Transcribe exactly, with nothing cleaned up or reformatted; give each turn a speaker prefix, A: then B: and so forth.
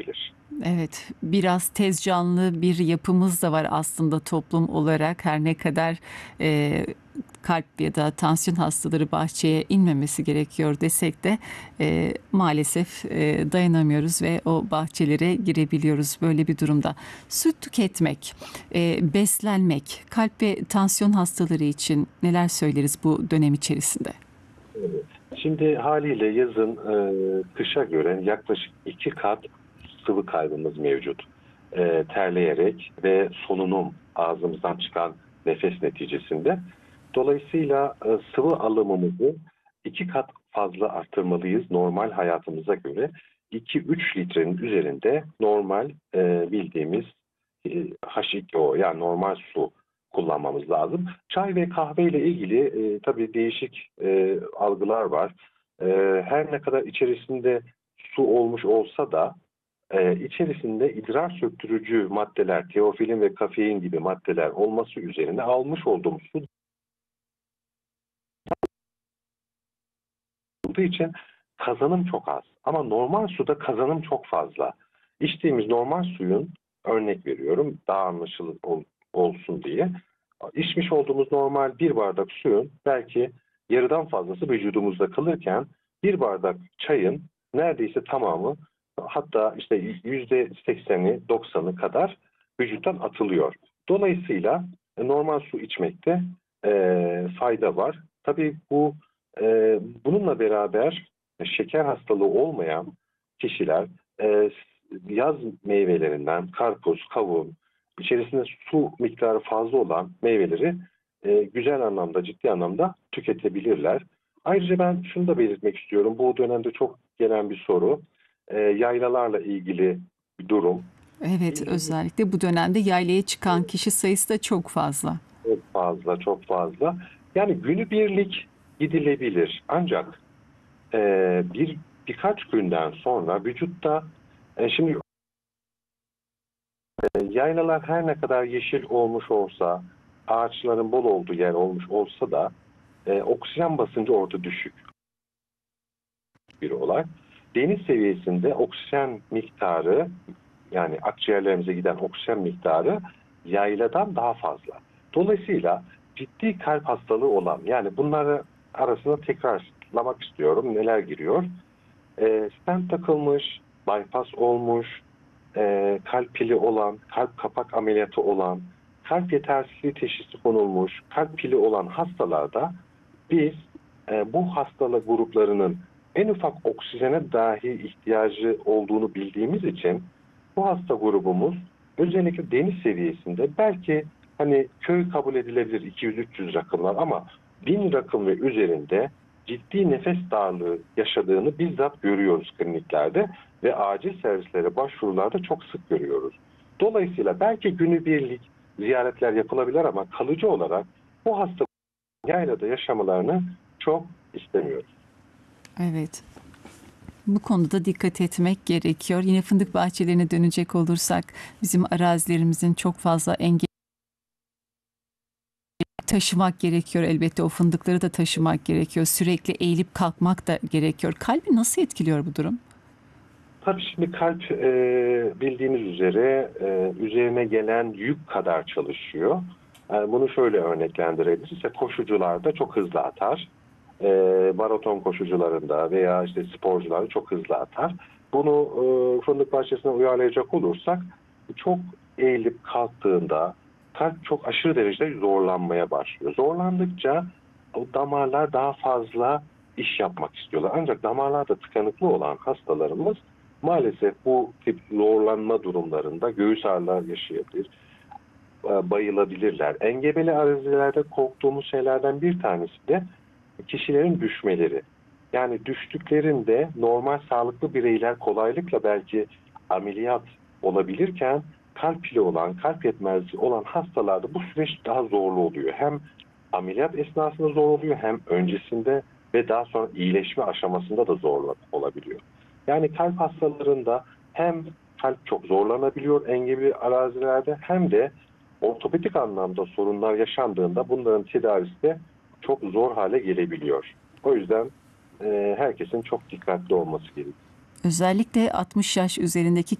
A: gelebilir.
B: Evet, biraz tez canlı bir yapımız da var aslında toplum olarak. Her ne kadar eee, kalp ya da tansiyon hastaları bahçeye inmemesi gerekiyor desek de eee, maalesef eee, dayanamıyoruz ve o bahçelere girebiliyoruz böyle bir durumda. Su tüketmek, eee, beslenmek, kalp ve tansiyon hastaları için neler söyleriz bu dönem içerisinde?
A: Evet. Şimdi haliyle yazın e, kışa göre yaklaşık iki kat sıvı kaybımız mevcut. E, terleyerek ve solunum ağzımızdan çıkan nefes neticesinde. Dolayısıyla e, sıvı alımımızı iki kat fazla arttırmalıyız normal hayatımıza göre. iki üç litrenin üzerinde normal e, bildiğimiz e, H iki O yani normal su kullanmamız lazım. Çay ve kahve ile ilgili e, tabii değişik e, algılar var. E, her ne kadar içerisinde su olmuş olsa da e, içerisinde idrar söktürücü maddeler, teofilin ve kafein gibi maddeler olması üzerine almış olduğumuz su olduğu için kazanım çok az. Ama normal suda kazanım çok fazla. İçtiğimiz normal suyun, örnek veriyorum daha anlaşılır ol, olsun diye, içmiş olduğumuz normal bir bardak suyun belki yarıdan fazlası vücudumuzda kalırken bir bardak çayın neredeyse tamamı, hatta işte yüzde sekseni doksanı kadar vücuttan atılıyor. Dolayısıyla normal su içmekte e, fayda var. Tabii bu e, bununla beraber şeker hastalığı olmayan kişiler e, yaz meyvelerinden karpuz, kavun, içerisinde su miktarı fazla olan meyveleri e, güzel anlamda, ciddi anlamda tüketebilirler. Ayrıca ben şunu da belirtmek istiyorum. Bu dönemde çok gelen bir soru. E, yaylalarla ilgili bir durum.
B: Evet,
A: Bildiğiniz
B: özellikle bu dönemde yaylaya çıkan kişi sayısı da çok fazla.
A: çok fazla, çok fazla. Yani günübirlik gidilebilir. Ancak e, bir birkaç günden sonra vücutta e, şimdi e, yaylalar her ne kadar yeşil olmuş olsa, ağaçların bol olduğu yer olmuş olsa da e, oksijen basıncı orada düşük bir olay. Deniz seviyesinde oksijen miktarı, yani akciğerlerimize giden oksijen miktarı yayladan daha fazla. Dolayısıyla ciddi kalp hastalığı olan, yani bunları arasında tekrarlamak istiyorum neler giriyor. E, stent takılmış, bypass olmuş, e, kalp pili olan, kalp kapak ameliyatı olan, kalp yetersizliği teşhisi konulmuş, kalp pili olan hastalarda biz e, bu hastalık gruplarının en ufak oksijene dahi ihtiyacı olduğunu bildiğimiz için bu hasta grubumuz özellikle deniz seviyesinde belki hani köy kabul edilebilir iki yüz üç yüz rakımlar ama bin rakım ve üzerinde ciddi nefes darlığı yaşadığını bizzat görüyoruz kliniklerde ve acil servislere başvurularda çok sık görüyoruz. Dolayısıyla belki günübirlik ziyaretler yapılabilir ama kalıcı olarak bu hasta yaylada yaşamalarını çok istemiyoruz.
B: Evet. Bu konuda dikkat etmek gerekiyor. Yine fındık bahçelerine dönecek olursak bizim arazilerimizin çok fazla engel taşımak gerekiyor elbette. O fındıkları da taşımak gerekiyor. Sürekli eğilip kalkmak da gerekiyor. Kalbi nasıl etkiliyor bu durum?
A: Tabii şimdi kalp e, bildiğiniz üzere e, üzerine gelen yük kadar çalışıyor. E, bunu şöyle örneklendirebiliriz. İşte koşucularda çok hızlı atar. E, maraton koşucularında veya işte sporcularda çok hızlı atar. Bunu e, fındık bahçesine uyarlayacak olursak çok eğilip kalktığında kalp çok aşırı derecede zorlanmaya başlıyor. Zorlandıkça o damarlar daha fazla iş yapmak istiyorlar. Ancak damarlarda tıkanıklı olan hastalarımız maalesef bu tip zorlanma durumlarında göğüs ağrılar yaşayabilir, bayılabilirler. Engebeli arazilerde korktuğumuz şeylerden bir tanesi de kişilerin düşmeleri. Yani düştüklerinde normal sağlıklı bireyler kolaylıkla belki ameliyat olabilirken kalp pili olan, kalp yetmezliği olan hastalarda bu süreç daha zorlu oluyor. Hem ameliyat esnasında zor oluyor hem öncesinde ve daha sonra iyileşme aşamasında da zor olabiliyor. Yani kalp hastalarında hem kalp çok zorlanabiliyor engebeli arazilerde hem de ortopedik anlamda sorunlar yaşandığında bunların tedavisi de çok zor hale gelebiliyor. O yüzden e, herkesin çok dikkatli olması gerekiyor.
B: Özellikle altmış yaş üzerindeki